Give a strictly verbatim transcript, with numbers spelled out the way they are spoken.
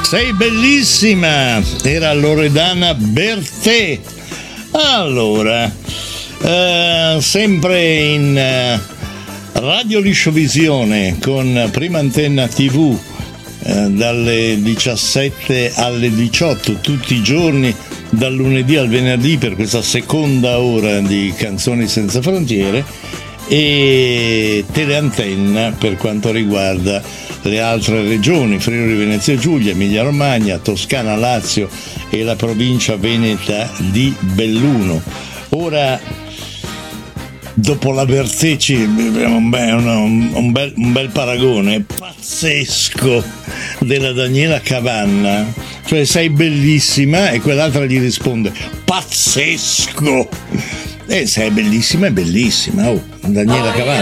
Sei bellissima, era Loredana Bertè. Allora, eh, sempre in eh, Radio Lisciovisione con Prima Antenna tivù, eh, dalle diciassette alle diciotto tutti i giorni, dal lunedì al venerdì, per questa seconda ora di Canzoni Senza Frontiere, e Teleantenna per quanto riguarda le altre regioni, Friuli Venezia Giulia, Emilia Romagna, Toscana, Lazio e la provincia veneta di Belluno. Ora, dopo la Bertecci abbiamo un bel, un, un, bel, un bel paragone pazzesco della Daniela Cavanna, cioè sei bellissima, e quell'altra gli risponde pazzesco. E sei bellissima, è bellissima, oh, Daniela Cavanna.